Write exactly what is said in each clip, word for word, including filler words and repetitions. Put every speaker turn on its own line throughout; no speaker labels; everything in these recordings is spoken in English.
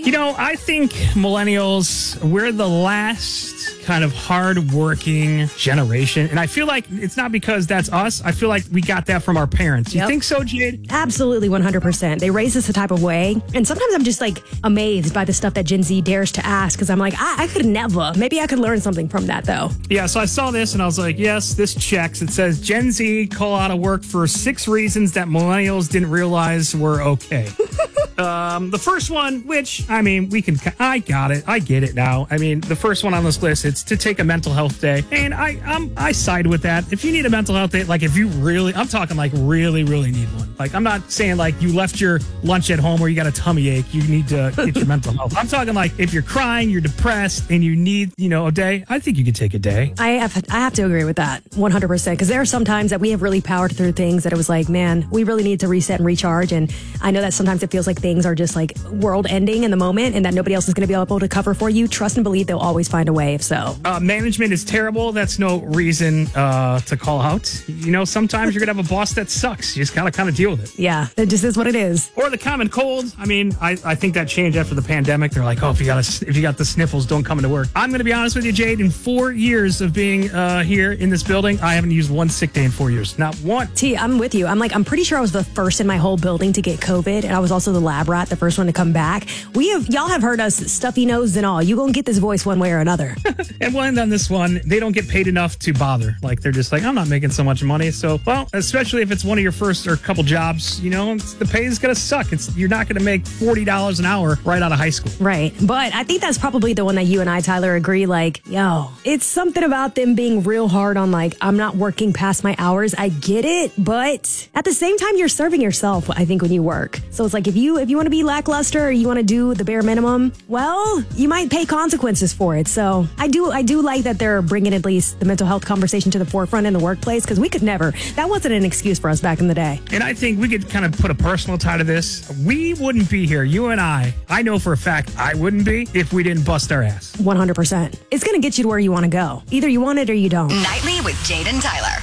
You know, I think millennials, we're the last kind of hard-working generation. And I feel like it's not because that's us. I feel like we got that from our parents. You
Yep.
think so, Jade?
Absolutely, one hundred percent. They raise us the type of way. And sometimes I'm just like amazed by the stuff that Gen Z dares to ask because I'm like, I-, I could never. Maybe I could learn something from that, though.
Yeah, so I saw this and I was like, yes, this checks. It says Gen Z call out of work for six reasons that millennials didn't realize were okay. Um, the first one, which, I mean, we can, I got it. I get it now. I mean, the first one on this list, it's to take a mental health day. And I, I'm, I side with that. If you need a mental health day, like if you really, I'm talking like really, really need one. Like, I'm not saying like you left your lunch at home or you got a tummy ache, you need to get your mental health. I'm talking like if you're crying, you're depressed, and you need, you know, a day, I think you could take a day.
I have, I have to agree with that one hundred percent because there are some times that we have really powered through things that it was like, man, we really need to reset and recharge. And I know that sometimes it feels like things are just like world ending in the moment and that nobody else is going to be able to cover for you. Trust and believe they'll always find a way if so.
Uh, management is terrible. That's no reason uh, to call out. You know, sometimes you're going to have a boss that sucks. You just got to kind of deal with it.
Yeah, it just is what it is.
Or the common cold. I mean, I, I think that changed after the pandemic. They're like, oh, if you got a, if you got the sniffles, don't come into work. I'm going to be honest with you, Jade. In four years of being uh, here in this building, I haven't used one sick day in four years. Not one.
T, I'm with you. I'm like, I'm pretty sure I was the first in my whole building to get COVID, and I was also the lab rat, the first one to come back. We have, y'all have heard us stuffy nose and all. You gonna get this voice one way or another.
And we'll end on this one. They don't get paid enough to bother. Like, they're just like, I'm not making so much money. So, well, especially if it's one of your first or couple jobs, you know, it's, the pay is going to suck. It's You're not going to make forty dollars an hour right out of high school.
Right. But I think that's probably the one that you and I, Tyler, agree. Like, yo, it's something about them being real hard on like, I'm not working past my hours. I get it. But at the same time, you're serving yourself, I think, when you work. So it's like, if you, if you want to be lackluster or you want to do the bare minimum, well, you might pay consequences for it. So I do, I do like that they're bringing at least the mental health conversation to the forefront in the workplace because we could never, that wasn't an excuse for us back in the day.
And I think we could kind of put a personal tie to this. We wouldn't be here, you and I. I know for a fact I wouldn't be if we didn't bust our ass.
one hundred percent. It's going to get you to where you want to go. Either you want it or you don't.
Nightly with Jade and Tyler.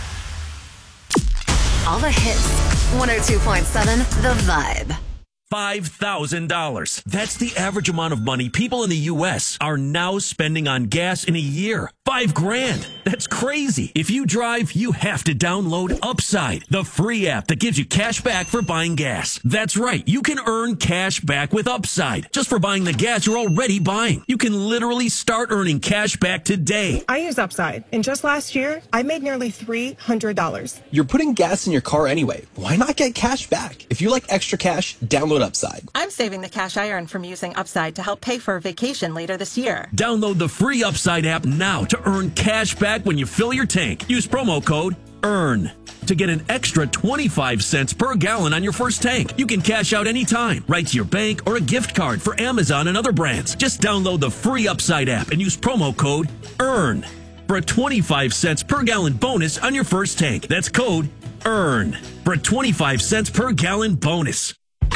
All the hits. one oh two point seven The Vibe.
five thousand dollars. That's the average amount of money people in the U S are now spending on gas in a year. Five grand. That's crazy. If you drive, you have to download Upside, the free app that gives you cash back for buying gas. That's right. You can earn cash back with Upside just for buying the gas you're already buying. You can literally start earning cash back today.
I use Upside, and just last year, I made nearly three hundred dollars.
You're putting gas in your car anyway. Why not get cash back? If you like extra cash, download Upside.
I'm saving the cash I earn from using Upside to help pay for a vacation later this year.
Download the free Upside app now to earn cash back when you fill your tank. Use promo code EARN to get an extra twenty-five cents per gallon on your first tank. You can cash out anytime, right to your bank or a gift card for Amazon and other brands. Just download the free Upside app and use promo code EARN for a twenty-five cents per gallon bonus on your first tank. That's code EARN for a twenty-five cents per gallon bonus.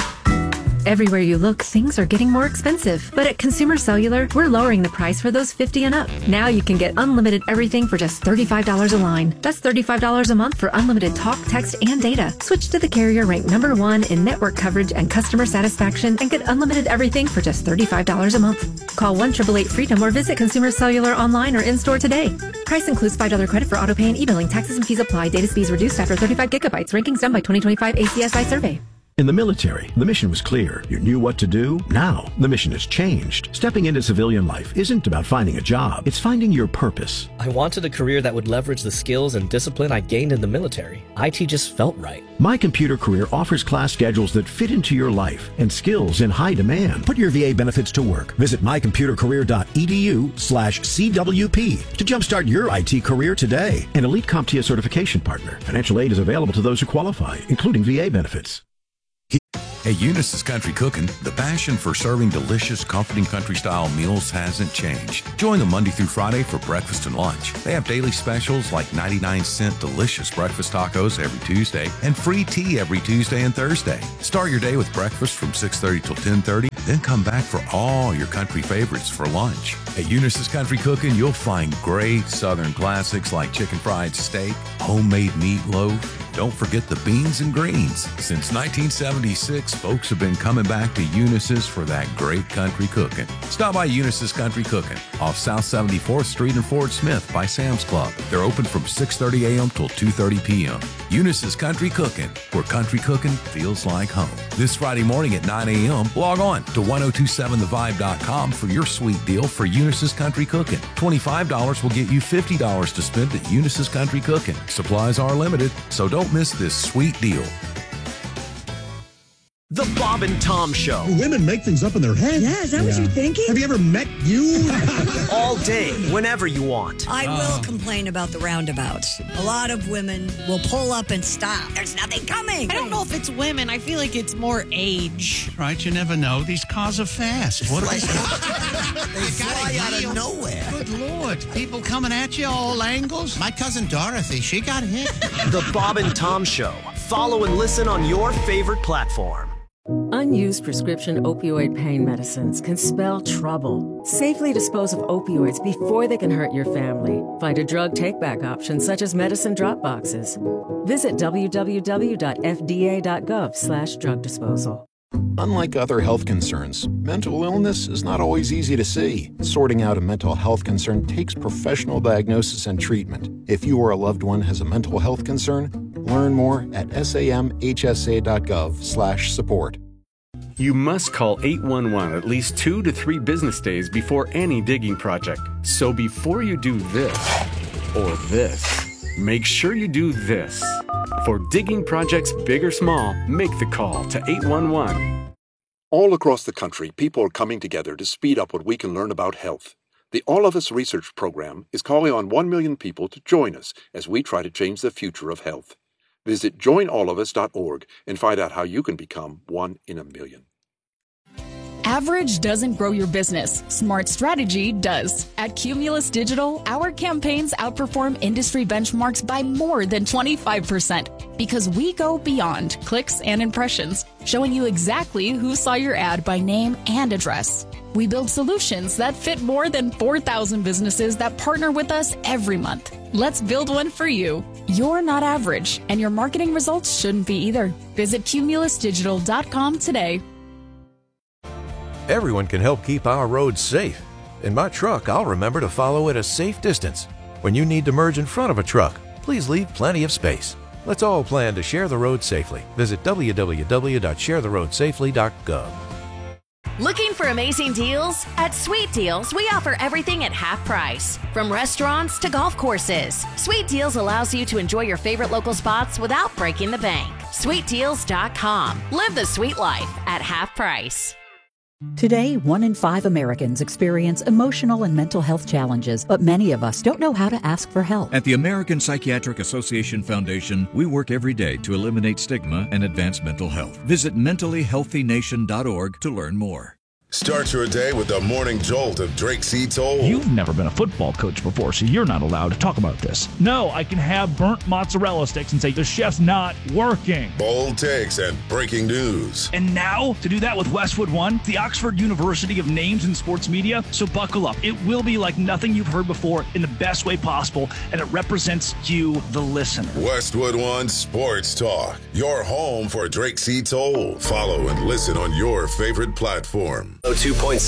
Everywhere you look, things are getting more expensive. But at Consumer Cellular, we're lowering the price for those fifty and up. Now you can get unlimited everything for just thirty-five dollars a line. That's thirty-five dollars a month for unlimited talk, text, and data. Switch to the carrier ranked number one in network coverage and customer satisfaction and get unlimited everything for just thirty-five dollars a month. Call one eight eight eight FREEDOM or visit Consumer Cellular online or in-store today. Price includes five dollars credit for auto pay and e-billing. Taxes and fees apply. Data speeds reduced after thirty-five gigabytes. Rankings done by twenty twenty-five A C S I survey.
In the military, the mission was clear. You knew what to do. Now, the mission has changed. Stepping into civilian life isn't about finding a job. It's finding your purpose.
I wanted a career that would leverage the skills and discipline I gained in the military. I T just felt right.
My Computer Career offers class schedules that fit into your life and skills in high demand. Put your V A benefits to work. Visit mycomputercareer.edu slash CWP to jumpstart your I T career today. An Elite CompTIA certification partner. Financial aid is available to those who qualify, including V A benefits.
At Eunice's Country Cooking, the passion for serving delicious, comforting country-style meals hasn't changed. Join them Monday through Friday for breakfast and lunch. They have daily specials like ninety-nine cent delicious breakfast tacos every Tuesday and free tea every Tuesday and Thursday. Start your day with breakfast from six thirty till ten thirty, then come back for all your country favorites for lunch. At Eunice's Country Cooking, you'll find great Southern classics like chicken fried steak, homemade meatloaf, don't forget the beans and greens. Since nineteen seventy-six, folks have been coming back to Eunice's for that great country cooking. Stop by Eunice's Country Cooking off South seventy-fourth Street in Fort Smith by Sam's Club. They're open from six thirty a.m. till two thirty p.m. Eunice's Country Cooking, where country cooking feels like home. This Friday morning at nine a.m., log on to ten twenty-seven the vibe dot com for your sweet deal for Eunice's Country Cooking. twenty-five dollars will get you fifty dollars to spend at Eunice's Country Cooking. Supplies are limited, so don't miss this sweet deal.
The Bob and Tom Show.
Women make things up in their head.
Yeah, is that yeah. what you're thinking?
Have you ever met you?
All day, whenever you want.
I oh. will complain about the roundabouts. A lot of women will pull up and stop. There's nothing coming.
I don't know if it's women. I feel like it's more age.
Right, you never know. These cars are fast. What
like, they fly out of nowhere.
Good Lord. People coming at you all angles.
My cousin Dorothy, she got hit.
The Bob and Tom Show. Follow and listen on your favorite platform.
Unused prescription opioid pain medicines can spell trouble. Safely dispose of opioids before they can hurt your family. Find a drug take-back option such as medicine drop boxes. Visit w w w dot f d a dot gov slash drug disposal.
Unlike other health concerns, mental illness is not always easy to see. Sorting out a mental health concern takes professional diagnosis and treatment. If you or a loved one has a mental health concern, learn more at samhsa dot gov slash support.
You must call eight one one at least two to three business days before any digging project. So before you do this or this, make sure you do this. For digging projects big or small, make the call to eight one one.
All across the country, people are coming together to speed up what we can learn about health. The All of Us Research Program is calling on one million people to join us as we try to change the future of health. Visit join all of us dot org and find out how you can become one in a million.
Average doesn't grow your business. Smart strategy does. At Cumulus Digital, our campaigns outperform industry benchmarks by more than twenty-five percent because we go beyond clicks and impressions, showing you exactly who saw your ad by name and address. We build solutions that fit more than four thousand businesses that partner with us every month. Let's build one for you. You're not average, and your marketing results shouldn't be either. Visit cumulus digital dot com today.
Everyone can help keep our roads safe. In my truck, I'll remember to follow at a safe distance. When you need to merge in front of a truck, please leave plenty of space. Let's all plan to share the road safely. Visit w w w dot share the road safely dot gov.
Looking for amazing deals? At Sweet Deals, we offer everything at half price. From restaurants to golf courses, Sweet Deals allows you to enjoy your favorite local spots without breaking the bank. sweet deals dot com. Live the sweet life at half price.
Today, one in five Americans experience emotional and mental health challenges, but many of us don't know how to ask for help.
At the American Psychiatric Association Foundation, we work every day to eliminate stigma and advance mental health. Visit mentally healthy nation dot org to learn more.
Start your day with the morning jolt of Drake C. Toll.
You've never been a football coach before, so you're not allowed to talk about this. No, I can have burnt mozzarella sticks and say the chef's not working.
Bold takes and breaking news.
And now, to do that with Westwood One, the Oxford University of Names in Sports Media. So buckle up. It will be like nothing you've heard before in the best way possible, and it represents you, the listener.
Westwood One Sports Talk, your home for Drake C. Toll. Follow and listen on your favorite platform.
oh two point seven